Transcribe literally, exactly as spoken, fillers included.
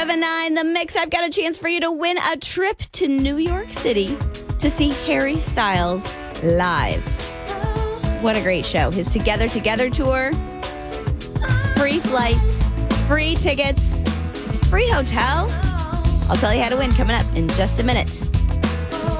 seven nine, The Mix. I've got a chance for you to win a trip to New York City to see Harry Styles live. What a great show. His Together Together tour. Free flights, free tickets, free hotel. I'll tell you how to win coming up in just a minute.